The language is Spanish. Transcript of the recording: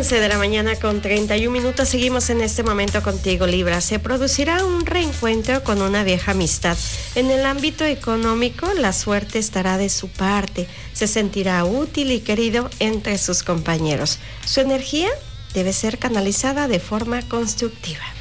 11 de la mañana con 31 minutos. Seguimos en este momento contigo, Libra. Se producirá un reencuentro con una vieja amistad. En el ámbito económico, la suerte estará de su parte. Se sentirá útil y querido entre sus compañeros. Su energía debe ser canalizada de forma constructiva.